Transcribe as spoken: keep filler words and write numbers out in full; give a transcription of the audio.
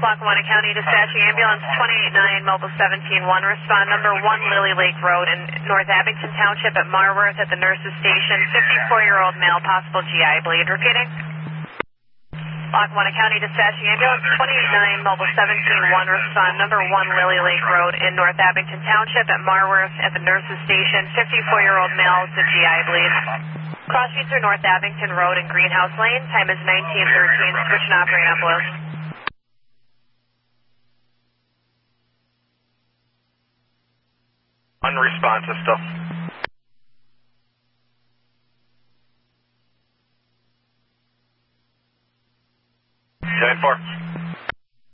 Lackawanna County Dispatching Ambulance twenty-eight nine, Mobile seventeen one, respond number one Lily Lake Road in North Abington Township at Marworth at the nurse's station, fifty-four-year-old male, possible G I bleed. Repeating. Lackawanna County Dispatching Ambulance twenty-eight nine, Mobile seventeen one, respond number one Lily Lake Road in North Abington Township at Marworth at the nurse's station, fifty-four-year-old male, to G I bleed. Cross streets are North Abington Road and Greenhouse Lane. Time is nineteen thirteen. Switch and operate on Blues. Unresponsive still.